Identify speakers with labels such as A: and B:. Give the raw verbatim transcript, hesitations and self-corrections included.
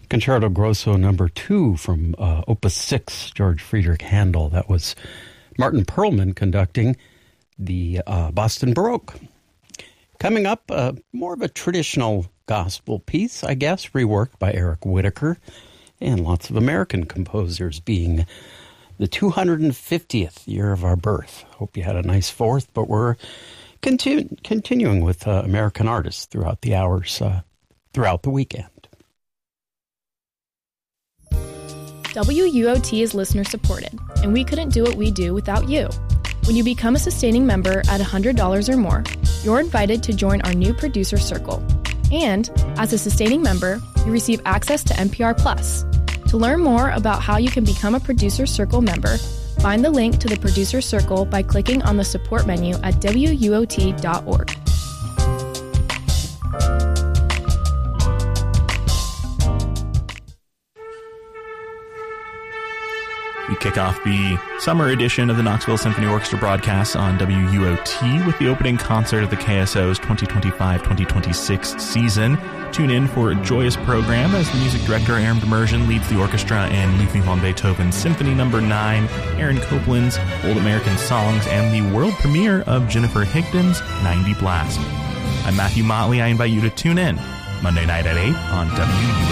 A: Concerto Grosso number two from uh, Opus six, George Friedrich Handel. That was Martin Perlman conducting the uh, Boston Baroque. Coming up, uh, more of a traditional gospel piece, I guess, reworked by Eric Whitacre, and lots of American composers, being the two hundred fiftieth year of our birth. Hope you had a nice fourth, but we're continu- continuing with uh, American artists throughout the hours, uh, throughout the weekend.
B: W U O T is listener-supported, and we couldn't do what we do without you. When you become a sustaining member at one hundred dollars or more, you're invited to join our new producer circle. And, as a sustaining member, you receive access to N P R Plus. To learn more about how you can become a Producer Circle member, find the link to the Producer Circle by clicking on the support menu at W U O T dot org.
C: We kick off the summer edition of the Knoxville Symphony Orchestra broadcast on W U O T with the opening concert of the K S O's twenty twenty-five twenty twenty-six season. Tune in for a joyous program as the music director Aaron Demersion leads the orchestra in Ludwig van Beethoven's Symphony Number nine, Aaron Copland's Old American Songs, and the world premiere of Jennifer Higdon's ninety Blast. I'm Matthew Motley. I invite you to tune in Monday night at eight on W U O T.